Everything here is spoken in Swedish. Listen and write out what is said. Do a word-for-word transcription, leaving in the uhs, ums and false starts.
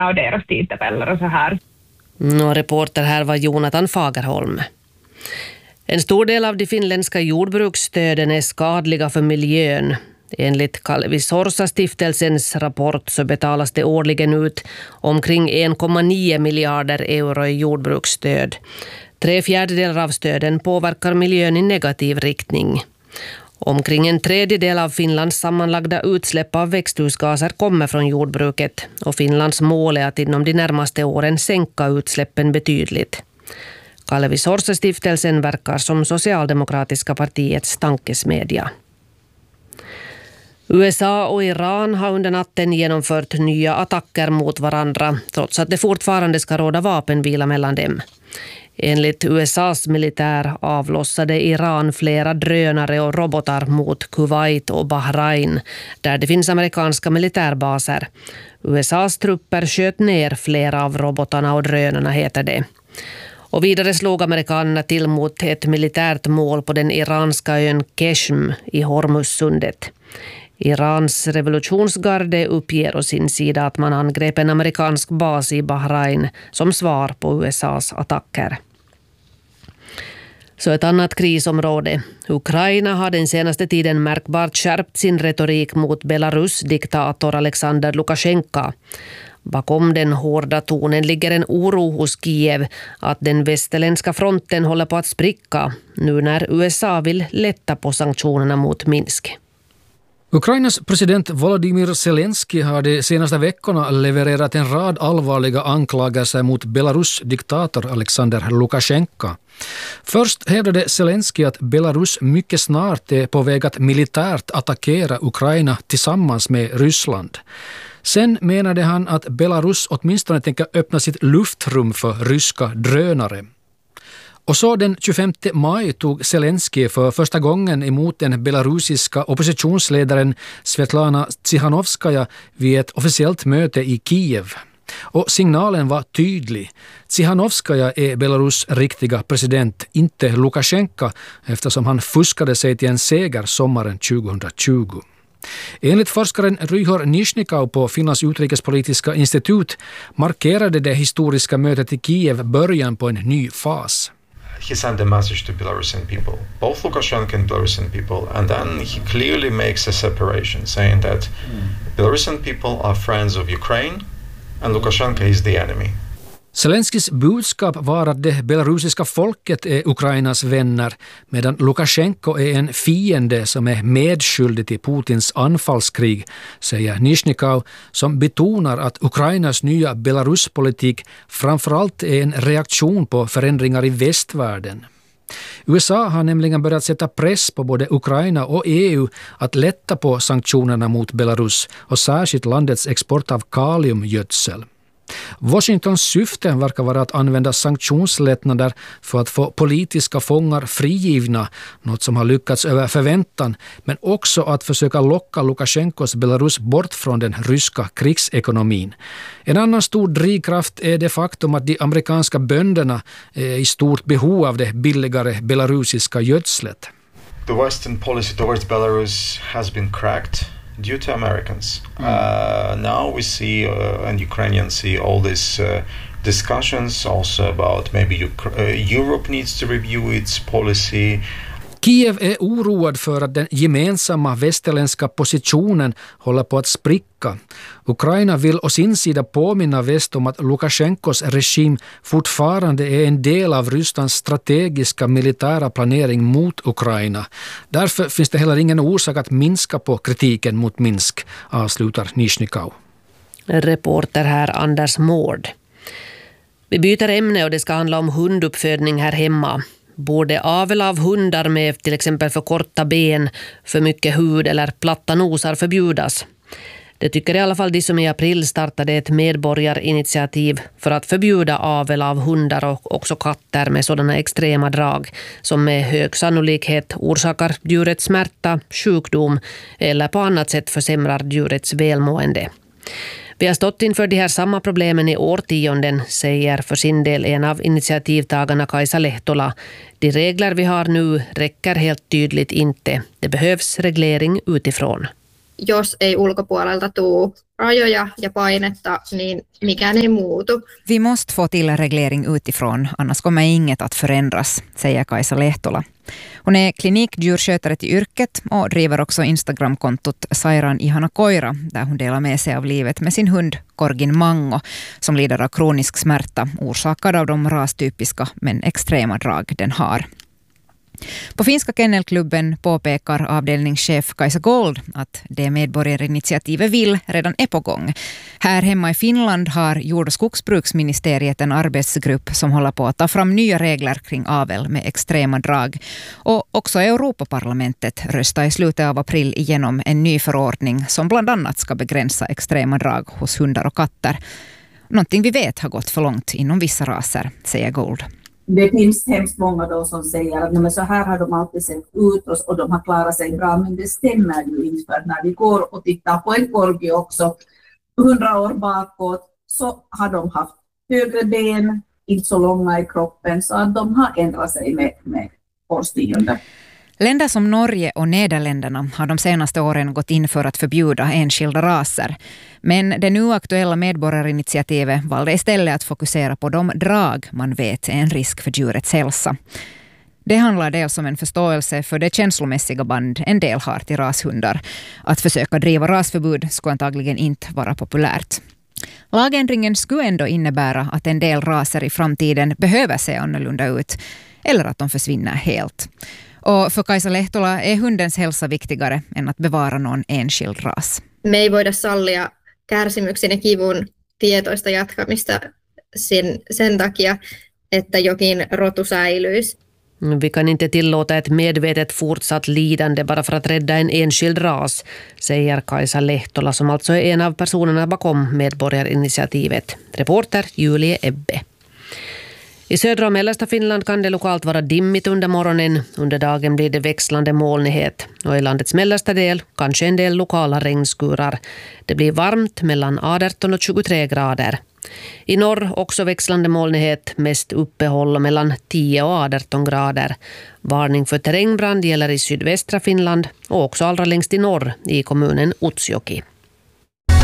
och deras tidtabeller och så här. Och reporter här var Jonathan Fagerholm. En stor del av de finländska jordbruksstöden är skadliga för miljön. Enligt Kalevi Sorsa-stiftelsens rapport så betalas det årligen ut omkring en komma nio miljarder euro i jordbruksstöd. Tre fjärdedelar av stöden påverkar miljön i negativ riktning. Omkring en tredjedel av Finlands sammanlagda utsläpp av växthusgaser kommer från jordbruket och Finlands mål är att inom de närmaste åren sänka utsläppen betydligt. Kalevi Sorsa-stiftelsen verkar som Socialdemokratiska partiets tankesmedja. U S A och Iran har under natten genomfört nya attacker mot varandra trots att det fortfarande ska råda vapenvila mellan dem. Enligt U S A:s militär avlossade Iran flera drönare och robotar mot Kuwait och Bahrain där det finns amerikanska militärbaser. U S A:s trupper sköt ner flera av robotarna och drönarna, heter det. Och vidare slog amerikanerna till mot ett militärt mål på den iranska ön Keshm i Hormuzsundet. Irans revolutionsgarde uppger å sin sida att man angrep en amerikansk bas i Bahrain som svar på U S A:s attacker. Så ett annat krisområde. Ukraina har den senaste tiden märkbart skärpt sin retorik mot Belarus diktator Alexander Lukasjenko. Bakom den hårda tonen ligger en oro hos Kiev att den västerländska fronten håller på att spricka nu när U S A vill lätta på sanktionerna mot Minsk. Ukrainas president Volodymyr Zelensky har de senaste veckorna levererat en rad allvarliga anklagelser mot Belarus diktator Alexander Lukasjenko. Först hävdade Zelensky att Belarus mycket snart är på väg att militärt attackera Ukraina tillsammans med Ryssland. Sen menade han att Belarus åtminstone tänker öppna sitt luftrum för ryska drönare. Och så den tjugofemte maj tog Zelensky för första gången emot den belarusiska oppositionsledaren Svetlana Tsikhanovskaja vid ett officiellt möte i Kiev. Och signalen var tydlig. Tsikhanovskaja är Belarus riktiga president, inte Lukasjenko, eftersom han fuskade sig till en seger sommaren tjugohundratjugo. Enligt forskaren Ryhor Nishnikau på Finlands utrikespolitiska institut markerade det historiska mötet i Kiev början på en ny fas. He sent a message to Belarusian people, both Lukashenko and Belarusian people, and then he clearly makes a separation, saying that mm. Belarusian people are friends of Ukraine and Lukashenko is the enemy. Zelenskys budskap var att det belarusiska folket är Ukrainas vänner, medan Lukasjenko är en fiende som är medskyldig till Putins anfallskrig, säger Nishnikau, som betonar att Ukrainas nya Belaruspolitik framförallt är en reaktion på förändringar i västvärlden. U S A har nämligen börjat sätta press på både Ukraina och E U att lätta på sanktionerna mot Belarus och särskilt landets export av kaliumgödsel. Washingtons syfte verkar vara att använda sanktionslättnader för att få politiska fångar frigivna, något som har lyckats över förväntan, men också att försöka locka Lukasjenkos Belarus bort från den ryska krigsekonomin. En annan stor drivkraft är det faktum att de amerikanska bönderna är i stort behov av det billigare belarusiska gödslet. The Western policy towards Belarus has been cracked due to Americans. Mm. Uh, now we see, uh, and Ukrainians see, all these uh, discussions also about maybe Uk- uh, Europe needs to review its policy. Kiev är oroad för att den gemensamma västerländska positionen håller på att spricka. Ukraina vill å sin sida påminna väst om att Lukasjenkos regim fortfarande är en del av Rysslands strategiska militära planering mot Ukraina. Därför finns det heller ingen orsak att minska på kritiken mot Minsk, avslutar Nishnikau. Reporter här Anders Mård. Vi byter ämne och det ska handla om hunduppfödning här hemma. Borde avel av hundar med till exempel för korta ben, för mycket hud eller platta nosar förbjudas? Det tycker i alla fall de som i april startade ett medborgarinitiativ för att förbjuda avel av hundar och också katter med sådana extrema drag som med hög sannolikhet orsakar djurets smärta, sjukdom eller på annat sätt försämrar djurets välmående. Vi har stått inför de här samma problemen i årtionden, säger för sin del en av initiativtagarna Kaisa Lehtola. De regler vi har nu räcker helt tydligt inte. Det behövs reglering utifrån. jos ei ulkopuolelta tuu rajoja ja painetta, niin mikään ei muutu. Vi måste få till reglering utifrån, annars kommer inget att förändras, säger Kaisa Lehtola. Hon är klinikdjurskötare till yrket och driver också Instagramkontot Sairaan ihana koira, där hon delar med sig av livet med sin hund Korgin Mango, som lider av kronisk smärta orsakad av de rastypiska men extrema drag den har. På Finska Kennelklubben påpekar avdelningschef Kaisa Gold att det medborgarinitiativet vill redan är på gång. Här hemma i Finland har jord- och skogsbruksministeriet en arbetsgrupp som håller på att ta fram nya regler kring avel med extrema drag. Och också Europaparlamentet röstar i slutet av april igenom en ny förordning som bland annat ska begränsa extrema drag hos hundar och katter. Någonting vi vet har gått för långt inom vissa raser, säger Gold. Det finns hemskt många då som säger att men så här har de alltid sett ut och, och de har klarat sig bra, men det stämmer ju inte, för när vi går och tittar på en korgi också hundra år bakåt så har de haft högre ben, inte så långa i kroppen, så att de har ändrat sig med, med årtionden. Länder som Norge och Nederländerna har de senaste åren gått in för att förbjuda enskilda raser. Men det nu aktuella medborgarinitiativet valde istället att fokusera på de drag man vet är en risk för djurets hälsa. Det handlar dels om en förståelse för det känslomässiga band en del har till rashundar. Att försöka driva rasförbud skulle antagligen inte vara populärt. Lagändringen skulle ändå innebära att en del raser i framtiden behöver se annorlunda ut, eller att de försvinner helt. Och för Kaisa Lehtola är hundens hälsa viktigare än att bevara någon enskild ras. Me ei voida sallia kärsimyksen ja kivun tietoista jatkamista sen, sen takia, että jokin rotu säilyisi. Vi kan inte tillåta ett medvetet fortsatt lidande bara för att rädda en enskild ras, säger Kaisa Lehtola, som alltså är en av personerna bakom medborgarinitiativet. Reporter Julie Ebbe. I södra och mellersta Finland kan det lokalt vara dimmigt under morgonen. Under dagen blir det växlande molnighet. Och i landets mellersta del kanske en del lokala regnskurar. Det blir varmt mellan arton och tjugotre grader. I norr också växlande molnighet, mest uppehåll mellan tio och arton grader. Varning för terrängbrand gäller i sydvästra Finland och också allra längst i norr i kommunen Utsjoki.